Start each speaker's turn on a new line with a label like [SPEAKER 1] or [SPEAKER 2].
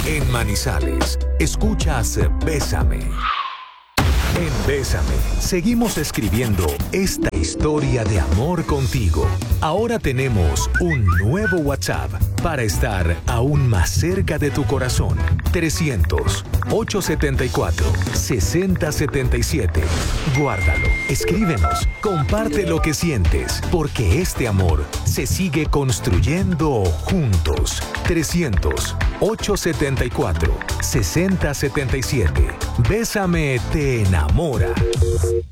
[SPEAKER 1] En Manizales, escuchas Bésame. En Bésame, seguimos escribiendo esta historia de amor contigo. Ahora tenemos un nuevo WhatsApp para estar aún más cerca de tu corazón. 300-874-6077. Guárdalo, escríbenos, comparte lo que sientes, porque este amor se sigue construyendo juntos. 300-874-6077. Bésame te enamora.